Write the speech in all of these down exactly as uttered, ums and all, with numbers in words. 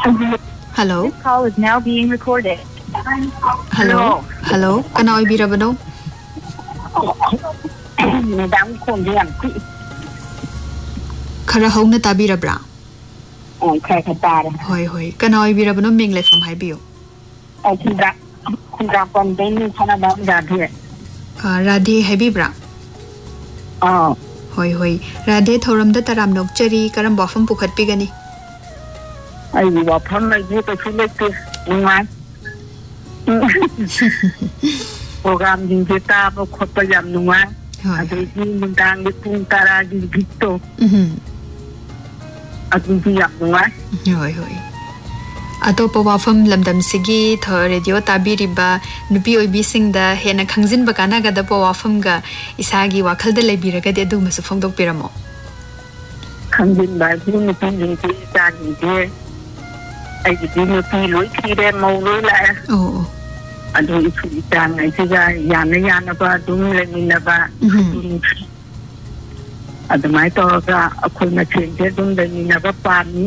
Hello. This call is now being recorded. Hello. Hello. Kana oibirabano? Madam Kondian. Khara hongna tabirabra? Oh, Krakatara. Hoi hoi. Kana oibirabano mingle from Hibio? Oh, Kundra Kundra Kondin Kanabam Radhe. Radhe Hebibra. Oh. Hoi hoi. Radhe Thoram the Taram Nokcheri, Karam Boffam Pukat Pigani. I will upon my group of elected woman. Program in the tab of Kopayam Numa. I think you down the Puntara Gito. I think you have one. Hoi hoi. Atopa wafam lamdam sigi tho radio tabiriba nupi oibising da hena khangzin bakana ga da po wafam ga isagi wakhal da lebiraga de du masu phongdok piramo khangzin ba bu nupi ni ti ta ni de ai di nupi loi thi de mo loi la oh adu isu ta ngai ti ga yana yana ba dum le ni na ba adu mai to ga akhoi na chen de dum de ni na ba pa ni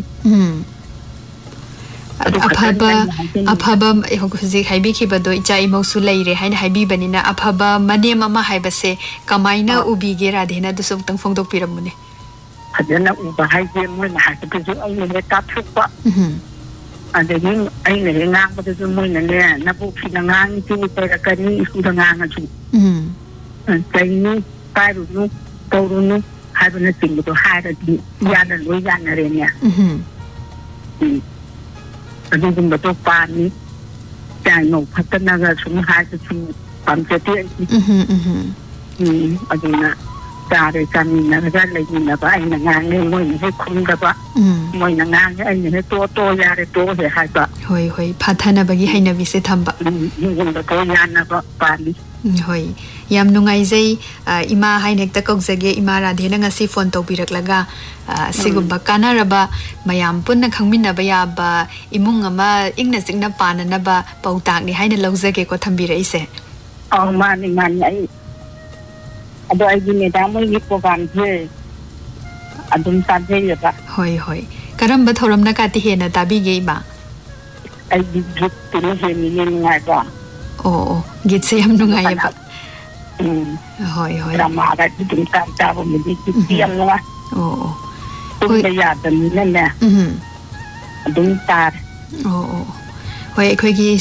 Apaba apaba hokuzi haibi kibado icha imosu leire haina haibi banina apaba mane mama haibase kamaina ubige radhena dusuk tang phongdok piramune adena uba haije moi na haje ju ai ne ta thukpa adeni ai ne ngang ba ju moi na ne na bu phi na ngang ti pe ra kani su da ngang ju mm tai ni pa ru nu to ru nu hai ba na ting do hai da di ya da loi ya na re ne mm adun ba to pa ni ta no phatana ga sum ha ju chu pam che te mhm mhm mm aduna ta re kan ni na ga le ni na ba ai na ngang ne moi ni khum da ba moi na ngang ai ni to to ya re to he ha ba hoi hoi phathana bagi haina bi se thamba ni ba to ya na ba pa ni hoi yam nungai jai ima hainek ta kok jage ima radhe na ngasi phone to birak laga sigumba kana raba mayam punna khangmin na ba ya ba imung ama ingna singna pana na ba pautak ni haina lawjage ko thambi rai se oh man ni man ai ado ai ni da mo ni program je adum ta je ba hoi hoi karam ba thoram na ka ti he na tabi ge ba ai di git ti ni he ni ni ngai ba oh git se yam nungai ba hoi hoi drama ga dum ta ta bo mi di ti am no oh hoi ya da ni ne ne mhm dum ta oh hoi khoi gi